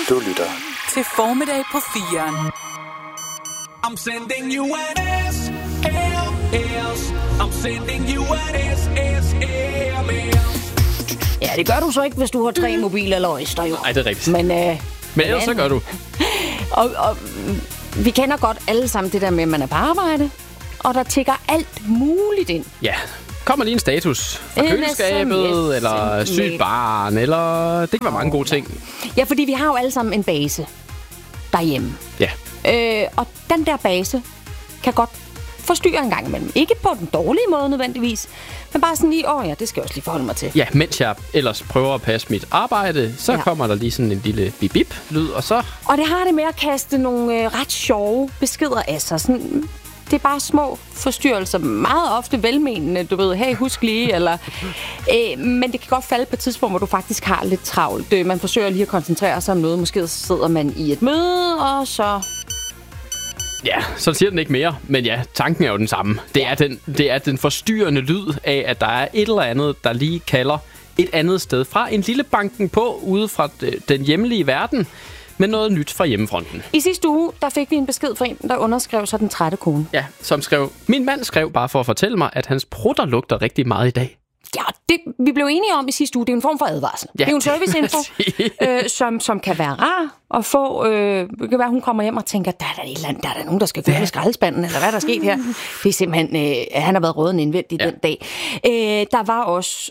Du lytter til Formiddag på 4'eren. I'm sending you an SLS. I'm sending you an SSMS. Ja, det gør du så ikke, hvis du har 3 mobiler eller øjster, jo. Nej, det er rigtigt. Men ellers så gør du. Og vi kender godt alle sammen det der med, at man er på arbejde, og der tikker alt muligt ind. Ja, kommer lige en status fra køleskabet, eller sygt barn, eller det kan være mange gode ting. Ja, fordi vi har jo alle sammen en base derhjemme. Ja. Og den der base kan godt forstyrre en gang imellem. Ikke på den dårlige måde nødvendigvis, men bare sådan lige, det skal jeg også lige forholde mig til. Ja, mens jeg ellers prøver at passe mit arbejde, så kommer der lige sådan en lille bip-bip-lyd, og så... Og det har det med at kaste nogle ret sjove beskeder af sig. Sådan, det er bare små forstyrrelser. Meget ofte velmenende, du ved, hey, husk lige, eller... men det kan godt falde på et tidspunkt, hvor du faktisk har lidt travlt. Man forsøger lige at koncentrere sig om noget. Måske sidder man i et møde, og så... Ja, så siger den ikke mere, men ja, tanken er jo den samme. Det er den forstyrrende lyd af, at der er et eller andet, der lige kalder et andet sted fra. En lille banken på, ude fra den hjemlige verden, med noget nyt fra hjemmefronten. I sidste uge, der fik vi en besked fra en, der underskrev sig den trætte kone. Ja, som skrev, min mand skrev bare for at fortælle mig, at hans prutter lugter rigtig meget i dag. Ja, vi blev enige om i sidste uge, det er en form for advarsel. Ja, det er jo en serviceinfo, som kan være rar at få. Det kan være, hun kommer hjem og tænker, der er et eller andet, der er nogen, der skal gå med skraldespanden, eller hvad der er sket her. Det er simpelthen, han har været råden indvendigt den dag. Der var også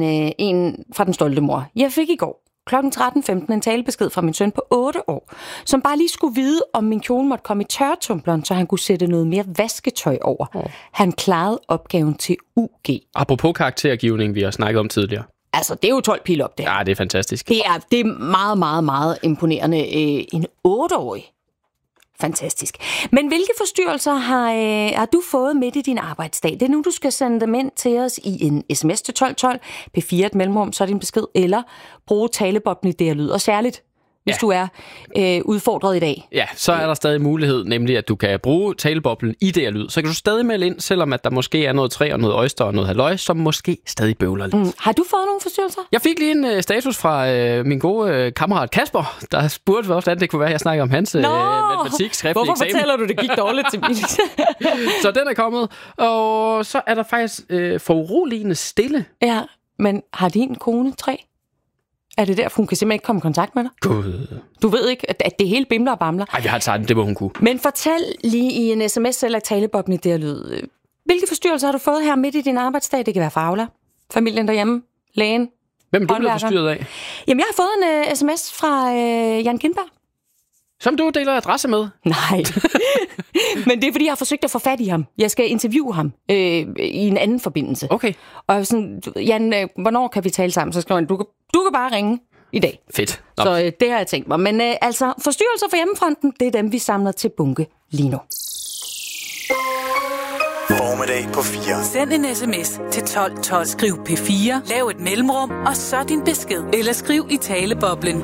en fra den stolte mor. Jeg fik i går kl. 13.15 en talebesked fra min søn på 8 år, som bare lige skulle vide, om min kjole måtte komme i tørretumbleren, så han kunne sætte noget mere vasketøj over. Han klarede opgaven til UG. Apropos karaktergivning, vi har snakket om tidligere. Altså, det er jo 12 pil op, det her. Ja, det er fantastisk. Det er meget, meget, meget imponerende. En 8-årig. Fantastisk. Men hvilke forstyrrelser har du fået midt i din arbejdsdag? Det er nu, du skal sende dem ind til os i en sms til 1212, P4 et mellemrum, så er din besked, eller bruge taleboblen i det her lyd. Og særligt, hvis du er udfordret i dag. Ja, så er der stadig mulighed, nemlig at du kan bruge taleboblen i det her lyd. Så kan du stadig melde ind, selvom at der måske er noget træ og noget oyster og noget halløj, som måske stadig bøvler lidt. Har du fået nogle forstyrrelser? Jeg fik lige en status fra min gode kammerat Kasper, der spurgte, hvordan det kunne være, at jeg snakker om hans matematik skriftlige Hvorfor eksamen. fortæller du, det gik dårligt til mig? Så den er kommet, og så er der faktisk foruroligende stille. Ja, men har din kone 3? Er det derfor, hun kan simpelthen ikke komme i kontakt med dig? Gud. Du ved ikke, at det hele bimler og bamler? Nej, vi har sagt, det må hun kunne. Men fortæl lige i en sms eller taleboblen i det her lyd. Hvilke forstyrrelser har du fået her midt i din arbejdsdag? Det kan være Fagla, familien derhjemme, lægen. Hvem er du blevet forstyrret af? Jamen, jeg har fået en sms fra Jan Kindberg. Som du deler adresse med? Nej, men det er, fordi jeg har forsøgt at få fat i ham. Jeg skal interviewe ham i en anden forbindelse. Okay. Og sådan, Jan, hvornår kan vi tale sammen? Så skriver han, du kan bare ringe i dag. Fedt. Så det har jeg tænkt mig. Men altså, forstyrrelser for hjemmefronten, det er dem, vi samler til bunke lige nu. Formiddag på 4. Send en sms til 1212. Skriv P4, lav et mellemrum, og så din besked. Eller skriv i taleboblen